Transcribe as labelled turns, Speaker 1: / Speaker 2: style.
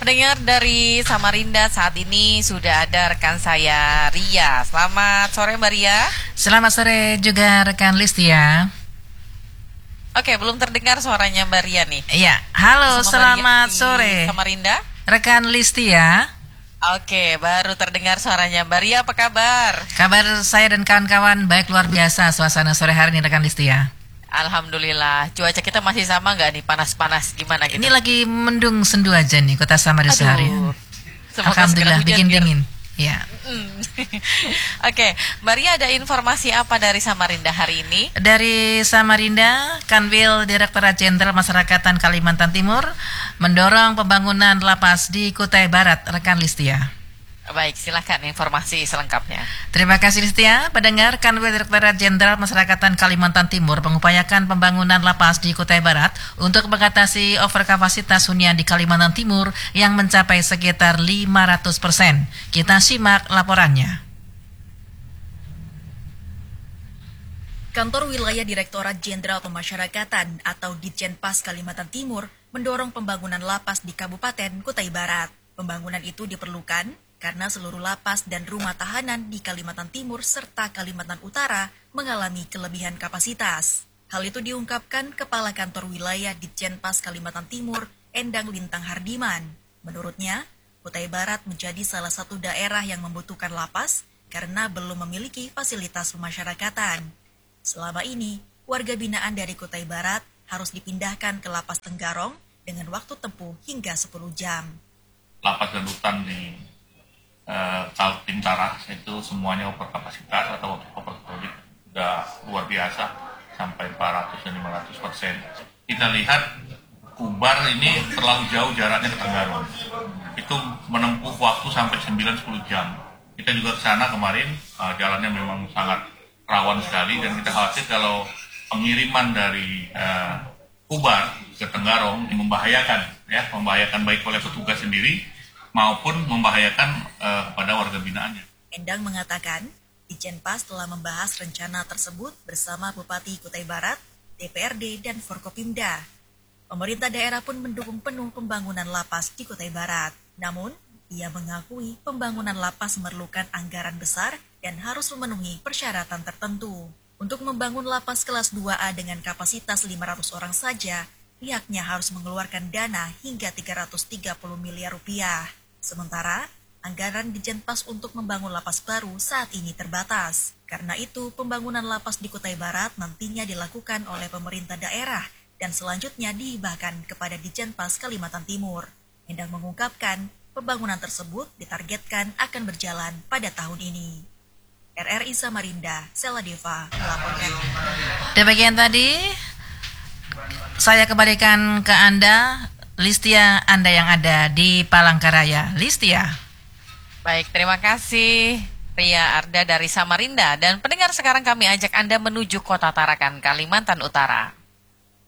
Speaker 1: pendengar dari Samarinda, saat ini sudah ada rekan saya Ria. Selamat sore Mbak Ria.
Speaker 2: Selamat sore juga rekan Listia.
Speaker 1: Oke, belum terdengar suaranya Mbak Ria nih.
Speaker 2: Iya, halo, selamat sore
Speaker 1: Samarinda,
Speaker 2: rekan Listia.
Speaker 1: Oke, baru terdengar suaranya Mbak Ria, apa kabar?
Speaker 2: Kabar saya dan kawan-kawan baik, luar biasa suasana sore hari ini rekan Listia.
Speaker 1: Alhamdulillah, cuaca kita masih sama nggak nih, panas-panas gimana gitu?
Speaker 2: Ini lagi mendung sendu aja nih kota Samarinda seharian. Alhamdulillah bikin dingin. Ya.
Speaker 1: Oke, Mbak Ria, ada informasi apa dari Samarinda hari ini?
Speaker 2: Dari Samarinda, Kanwil Direktorat Jenderal Masyarakatan Kalimantan Timur mendorong pembangunan lapas di Kutai Barat, rekan Listia.
Speaker 1: Baik, silakan informasi selengkapnya.
Speaker 2: Terima kasih Listia. Pendengar, Kanwil Direktorat Jenderal Masyarakatan Kalimantan Timur mengupayakan pembangunan lapas di Kutai Barat untuk mengatasi overkapasitas hunian di Kalimantan Timur yang mencapai sekitar 500%. Kita simak laporannya.
Speaker 3: Kantor Wilayah Direktorat Jenderal Pemasyarakatan atau Ditjenpas Kalimantan Timur mendorong pembangunan lapas di Kabupaten Kutai Barat. Pembangunan itu diperlukan karena seluruh lapas dan rumah tahanan di Kalimantan Timur serta Kalimantan Utara mengalami kelebihan kapasitas. Hal itu diungkapkan Kepala Kantor Wilayah Ditjenpas Kalimantan Timur, Endang Lintang Hardiman. Menurutnya, Kutai Barat menjadi salah satu daerah yang membutuhkan lapas karena belum memiliki fasilitas pemasyarakatan. Selama ini, warga binaan dari Kutai Barat harus dipindahkan ke Lapas Tenggarong dengan waktu tempuh hingga 10 jam.
Speaker 4: Lapas dan rutan di Kaltim Utara itu semuanya overkapasitas atau overcrowded sudah luar biasa sampai 400 dan 500%. Kita lihat Kubar ini terlalu jauh jaraknya ke Tenggarong. Itu menempuh waktu sampai 9-10 jam. Kita juga ke sana kemarin, jalannya memang sangat rawan sekali dan kita khawatir kalau pengiriman dari Kubar ke Tenggarong ini membahayakan baik oleh petugas sendiri maupun membahayakan kepada warga binaannya.
Speaker 3: Endang mengatakan, Ditjenpas telah membahas rencana tersebut bersama Bupati Kutai Barat, DPRD, dan Forkopimda. Pemerintah daerah pun mendukung penuh pembangunan lapas di Kutai Barat. Namun, ia mengakui pembangunan lapas memerlukan anggaran besar dan harus memenuhi persyaratan tertentu. Untuk membangun lapas kelas 2A dengan kapasitas 500 orang saja, pihaknya harus mengeluarkan dana hingga 330 miliar rupiah. Sementara, anggaran Ditjenpas untuk membangun lapas baru saat ini terbatas. Karena itu, pembangunan lapas di Kutai Barat nantinya dilakukan oleh pemerintah daerah dan selanjutnya dihibahkan kepada Ditjenpas Kalimantan Timur. Endang mengungkapkan, pembangunan tersebut ditargetkan akan berjalan pada tahun ini. RRI Samarinda, Sela Deva melaporkan.
Speaker 2: Demikian tadi, saya kembalikan ke Anda, Listia, Anda yang ada di Palangkaraya. Listia.
Speaker 1: Baik, terima kasih Ria Arda dari Samarinda. Dan pendengar, sekarang kami ajak Anda menuju Kota Tarakan, Kalimantan Utara.